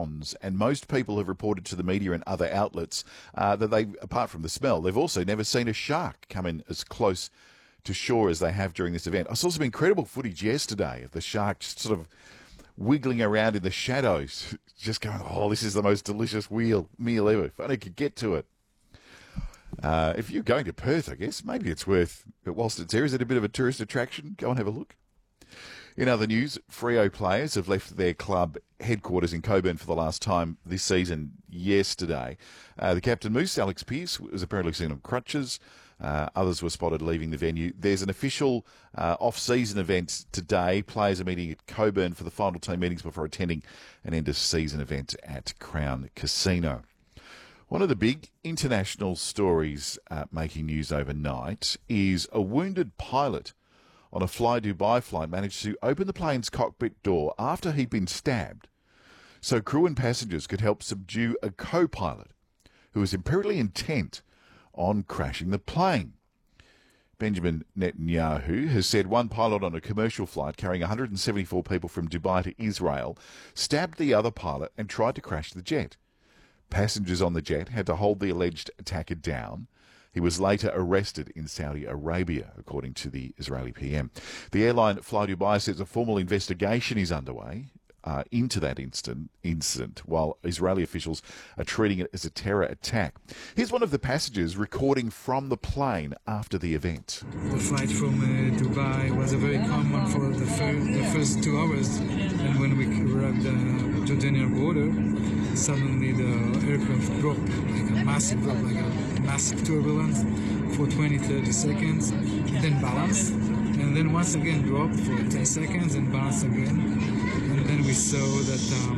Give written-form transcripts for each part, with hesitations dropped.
ponds, and most people have reported to the media and other outlets that they, apart from the smell, they've also never seen a shark come in as close to shore as they have during this event. I saw some incredible footage yesterday of the shark just sort of wiggling around in the shadows, just going, oh, this is the most delicious meal ever. If only I could get to it. If you're going to Perth, I guess, maybe it's worth, whilst it's there, is it a bit of a tourist attraction? Go and have a look. In other news, Freo players have left their club headquarters in Coburn for the last time this season yesterday. The captain Moose, Alex Pearce, was apparently seen on crutches. Others were spotted leaving the venue. There's an official off-season event today. Players are meeting at Coburn for the final team meetings before attending an end-of-season event at Crown Casino. One of the big international stories making news overnight is a wounded pilot on a Fly Dubai flight managed to open the plane's cockpit door after he'd been stabbed, so crew and passengers could help subdue a co-pilot who was apparently intent on crashing the plane. Benjamin Netanyahu has said one pilot on a commercial flight carrying 174 people from Dubai to Israel stabbed the other pilot and tried to crash the jet. Passengers on the jet had to hold the alleged attacker down. He was later arrested in Saudi Arabia, according to the Israeli PM. The airline Fly Dubai says a formal investigation is underway into that incident, while Israeli officials are treating it as a terror attack. Here's one of the passengers recording from the plane after the event. The flight from Dubai was a very calm one for the first 2 hours, and when we arrived at the Jordanian border, suddenly the aircraft dropped, like a massive drop, like a massive turbulence for 20-30 seconds, then balanced, and then once again dropped for 10 seconds and balanced again. And then we saw that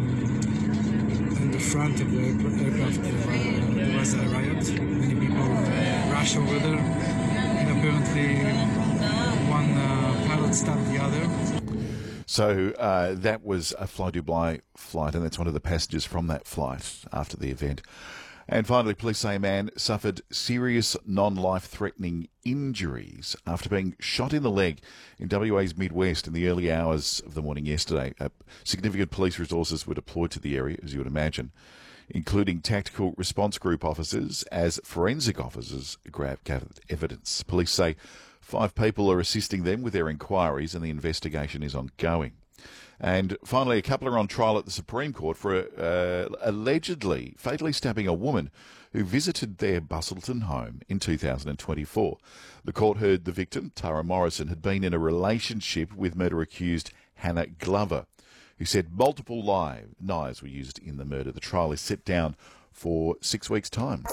in the front of the aircraft there was a riot. Many people rushed over there, and apparently one pilot stabbed the other. So that was a Fly Dubai flight, and that's one of the passengers from that flight after the event. And finally, police say a man suffered serious non-life-threatening injuries after being shot in the leg in WA's Midwest in the early hours of the morning yesterday. Significant police resources were deployed to the area, as you would imagine, including tactical response group officers as forensic officers gathered evidence. Police say 5 people are assisting them with their inquiries and the investigation is ongoing. And finally, a couple are on trial at the Supreme Court for allegedly fatally stabbing a woman who visited their Busselton home in 2024. The court heard the victim, Tara Morrison, had been in a relationship with murder-accused Hannah Glover, who said multiple knives were used in the murder. The trial is set down for 6 weeks' time.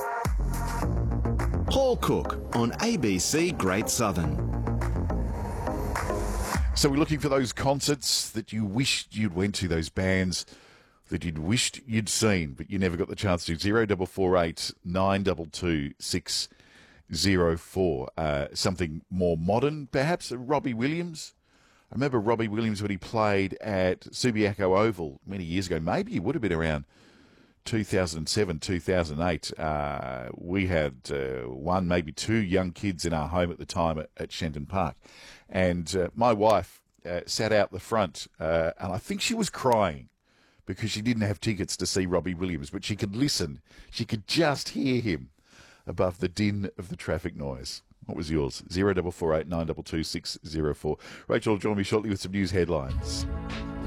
Paul Cook on ABC Great Southern. So we're looking for those concerts that you wished you'd went to, those bands that you'd wished you'd seen, but you never got the chance to. 0448 922 604. Something more modern, perhaps. Robbie Williams. I remember Robbie Williams when he played at Subiaco Oval many years ago. Maybe it would have been around 2007, 2008. We had one, maybe 2 young kids in our home at the time at Shenton Park. And my wife sat out the front, and I think she was crying because she didn't have tickets to see Robbie Williams, but she could listen. She could just hear him above the din of the traffic noise. What was yours? 0448 922 604. Rachel will join me shortly with some news headlines.